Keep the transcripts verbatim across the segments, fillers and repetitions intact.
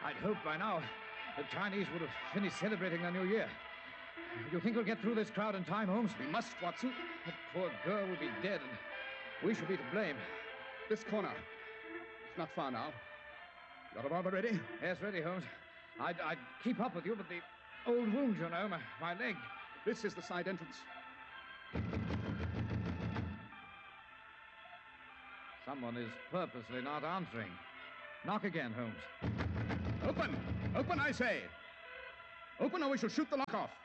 I'd hoped by now the Chinese would have finished celebrating their New Year. You think we'll get through this crowd in time, Holmes? We must, Watson. That poor girl will be dead, and we shall be to blame. This corner. It's not far now. Your revolver ready? Yes, ready, Holmes. I'd, I'd keep up with you, but the old wound, you know, my, my leg. This is the side entrance. Someone is purposely not answering. Knock again, Holmes. Open! Open, I say! Open or we shall shoot the lock off.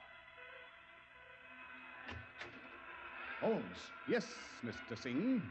Holmes. Yes, Mister Singh.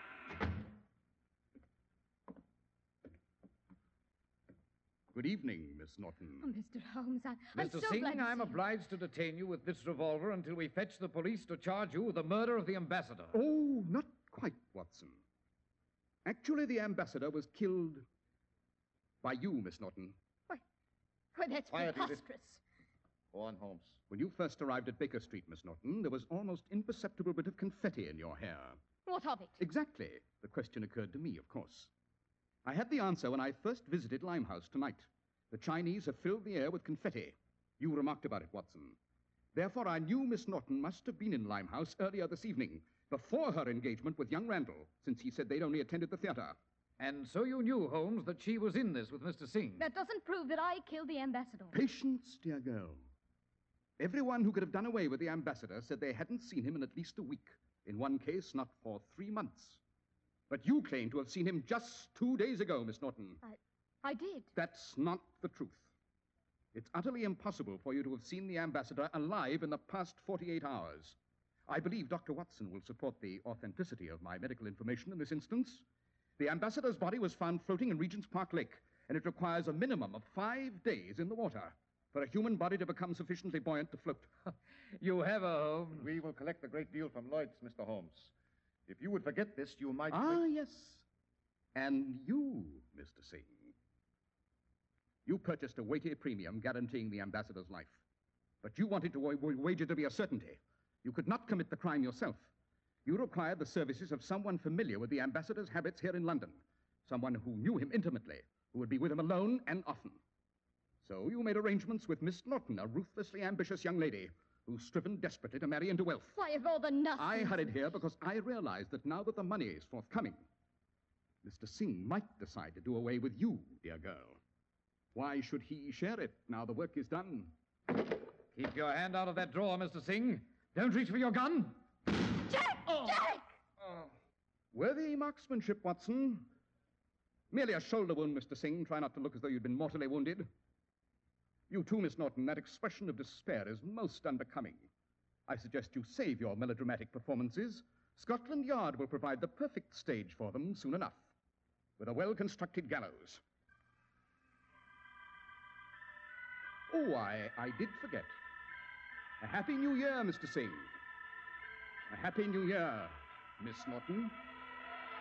Good evening, Miss Norton. Oh, Mister Holmes, I, I'm Mister so Singh, glad to I'm see you. obliged to detain you with this revolver until we fetch the police to charge you with the murder of the ambassador. Oh, not quite, Watson. Actually, the ambassador was killed by you, Miss Norton. Why, why that's Quiet, Edith. preposterous. Go on, Holmes. When you first arrived at Baker Street, Miss Norton, there was almost imperceptible bit of confetti in your hair. What of it? Exactly. The question occurred to me, of course. I had the answer when I first visited Limehouse tonight. The Chinese have filled the air with confetti. You remarked about it, Watson. Therefore, I knew Miss Norton must have been in Limehouse earlier this evening, before her engagement with young Randall, since he said they'd only attended the theater. And so you knew, Holmes, that she was in this with Mister Singh. That doesn't prove that I killed the ambassador. Patience, dear girl. Everyone who could have done away with the ambassador said they hadn't seen him in at least a week. In one case, not for three months. But you claim to have seen him just two days ago, Miss Norton. I, I did. That's not the truth. It's utterly impossible for you to have seen the ambassador alive in the past forty-eight hours. I believe Doctor Watson will support the authenticity of my medical information in this instance. The ambassador's body was found floating in Regent's Park Lake, and it requires a minimum of five days in the water for a human body to become sufficiently buoyant to float. You have her, Holmes. We will collect a great deal from Lloyd's, Mister Holmes. If you would forget this, you might... Ah, yes. And you, Mister Singh. You purchased a weighty premium guaranteeing the ambassador's life. But you wanted to wa- wager to be a certainty. You could not commit the crime yourself. You required the services of someone familiar with the ambassador's habits here in London. Someone who knew him intimately, who would be with him alone and often. So you made arrangements with Miss Norton, a ruthlessly ambitious young lady who's striven desperately to marry into wealth. Why, of all the nonsense. I hurried here because I realized that now that the money is forthcoming, Mister Singh might decide to do away with you, dear girl. Why should he share it now the work is done? Keep your hand out of that drawer, Mister Singh. Don't reach for your gun. Jack! Jack! Oh. Worthy marksmanship, Watson. Merely a shoulder wound, Mister Singh. Try not to look as though you'd been mortally wounded. You too, Miss Norton, that expression of despair is most unbecoming. I suggest you save your melodramatic performances. Scotland Yard will provide the perfect stage for them soon enough, with a well-constructed gallows. Oh, I, I did forget. A happy new year, Mister Singh. A happy new year, Miss Norton.